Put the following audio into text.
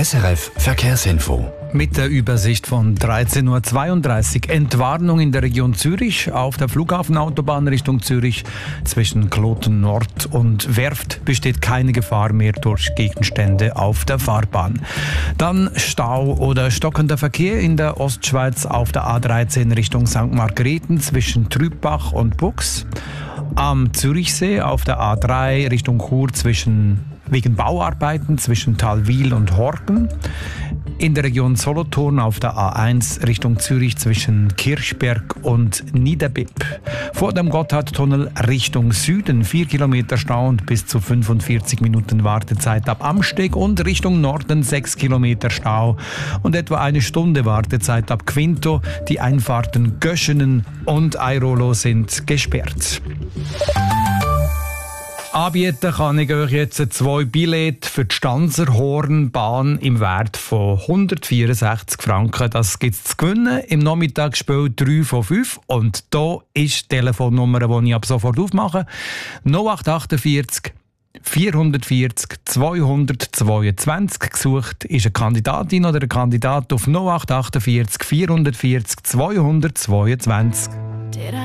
SRF Verkehrsinfo. Mit der Übersicht von 13.32 Uhr. Entwarnung in der Region Zürich auf der Flughafenautobahn Richtung Zürich. Zwischen Kloten Nord und Werft besteht keine Gefahr mehr durch Gegenstände auf der Fahrbahn. Dann Stau oder stockender Verkehr in der Ostschweiz auf der A13 Richtung St. Margrethen zwischen Trübbach und Bux. Am Zürichsee auf der A3 Richtung Chur wegen Bauarbeiten zwischen Talwil und Horgen. In der Region Solothurn auf der A1 Richtung Zürich zwischen Kirchberg und Niederbipp. Vor dem Gotthardtunnel Richtung Süden 4 Kilometer Stau und bis zu 45 Minuten Wartezeit ab Amsteg und Richtung Norden 6 Kilometer Stau und etwa eine Stunde Wartezeit ab Quinto. Die Einfahrten Göschenen und Airolo sind gesperrt. Anbieten kann ich euch jetzt 2 Billette für die Stanserhornbahn im Wert von 164 Franken. Das gibt es zu gewinnen im Nachmittagsspiel 3 von 5. Und hier ist die Telefonnummer, die ich ab sofort aufmache. 0848 440 222. Gesucht ist eine Kandidatin oder ein Kandidat auf 0848 440 222.